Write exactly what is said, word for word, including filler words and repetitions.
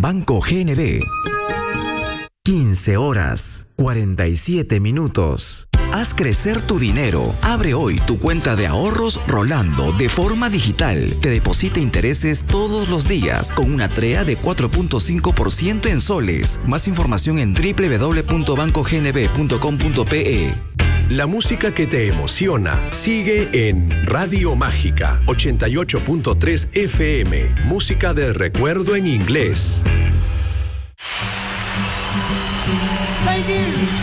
Banco G N B. quince horas, cuarenta y siete minutos. Haz crecer tu dinero. Abre hoy tu cuenta de ahorros Rolando de forma digital. Te deposita intereses todos los días con una T R E A de cuatro punto cinco por ciento en soles. Más información en doble u doble u doble u punto banco g n b punto com punto p e. La música que te emociona sigue en Radio Mágica ochenta y ocho punto tres F M. Música de recuerdo en inglés. Thank you.